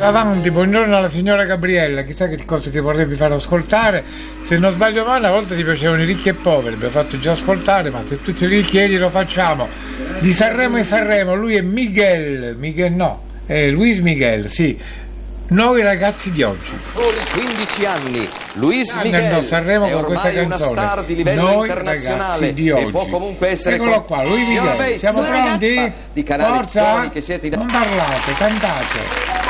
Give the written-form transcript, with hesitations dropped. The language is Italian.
Avanti, buongiorno alla signora Gabriella, chissà che cosa ti vorrebbe far ascoltare. Se non sbaglio male, una volta ti piacevano i ricchi e poveri, abbiamo fatto già ascoltare, ma se tu ce li richiedi lo facciamo. Di Sanremo e Sanremo, lui è Miguel no, è Luis Miguel, sì. Noi ragazzi di oggi. 15 anni, Luis Miguel Sanremo è ormai una star di livello Noi internazionale di e può comunque essere eccolo qua, Luis Miguel. Siamo pronti? di canali Forza? che siete in... Non parlate, cantate.